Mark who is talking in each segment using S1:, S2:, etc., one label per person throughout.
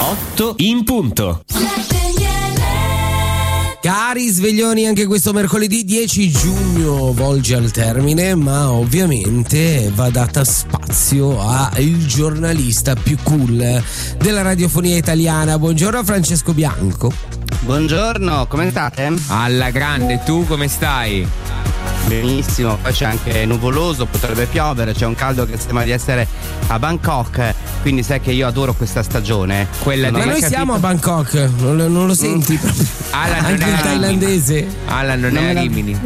S1: 8 in punto.
S2: Cari sveglioni, anche questo mercoledì 10 giugno volge al termine, ma ovviamente va data spazio al giornalista più cool della radiofonia italiana. Buongiorno Francesco Bianco.
S3: Buongiorno, come state?
S1: Alla grande, tu come stai?
S3: Benissimo, poi c'è anche nuvoloso, potrebbe piovere, c'è un caldo che sembra di essere a Bangkok, quindi sai che io adoro questa stagione.
S2: Ma noi siamo a Bangkok, non lo senti proprio? Anche il thailandese.
S1: Alan non è a Rimini.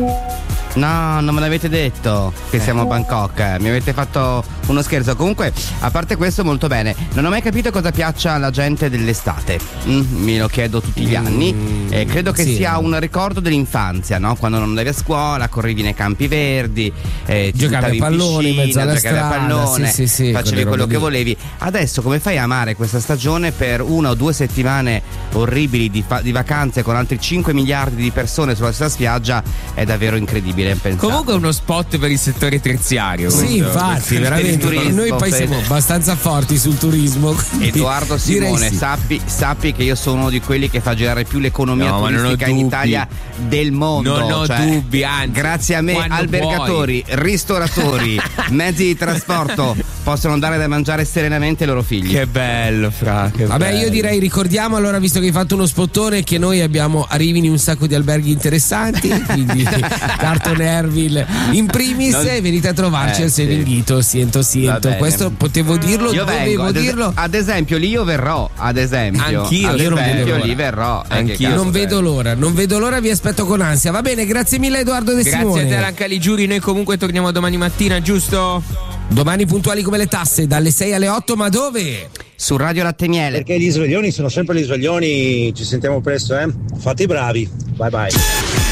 S3: No, non me l'avete detto che siamo a Bangkok, mi avete fatto uno scherzo. Comunque, a parte questo, molto bene. Non ho mai capito cosa piaccia alla gente dell'estate. Me lo chiedo tutti gli anni. Credo che sia un ricordo dell'infanzia, no? Quando non andavi a scuola, corrivi nei campi verdi,
S2: giocavi a pallone in mezzo alla strada,
S3: pallone,
S2: sì,
S3: facevi quello che volevi. Adesso come fai a amare questa stagione per 1 o 2 settimane orribili di vacanze con altri 5 miliardi di persone sulla stessa spiaggia? È davvero incredibile.
S1: Comunque è uno spot per il settore terziario.
S2: Sì, infatti, veramente. Noi poi siamo abbastanza forti sul turismo.
S3: Edoardo Simone,
S2: sì.
S3: sappi che io sono uno di quelli che fa girare più l'economia turistica in Italia del mondo.
S1: Non ho dubbi, anzi.
S3: Grazie a me, albergatori, ristoratori, mezzi di trasporto possono dare da mangiare serenamente ai loro figli.
S1: Che bello, Fra.
S2: Vabbè, io direi ricordiamo allora, visto che hai fatto uno spottone, che noi abbiamo a Rimini un sacco di alberghi interessanti, quindi Carton Nerville in primis, venite a trovarci al Serenghito, siento. Questo potevo dirlo,
S3: io
S2: dovevo dirlo.
S3: Ad esempio lì io verrò,
S1: Anch'io
S3: lì verrò.
S2: Anch'io non vedo l'ora, vi aspetto con ansia. Va bene, grazie mille Edoardo De Simone.
S1: Grazie a te, Ranca Ligiuri. Noi comunque torniamo domani mattina, giusto?
S2: Domani puntuali come le tasse, dalle 6 alle 8, ma dove?
S3: Su Radio Latte Miele.
S4: Perché gli sveglioni sono sempre gli sveglioni, ci sentiamo presto, Fate i bravi, bye bye.